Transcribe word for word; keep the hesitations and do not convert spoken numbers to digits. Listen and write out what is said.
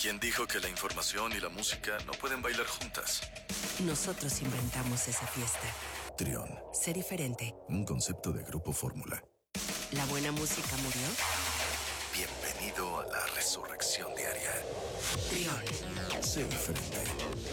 ¿Quién dijo que la información y la música no pueden bailar juntas? Nosotros inventamos esa fiesta. Trión. Sé diferente. Un concepto de Grupo Fórmula. ¿La buena música murió? Bienvenido a la resurrección diaria. Trión. Sé diferente.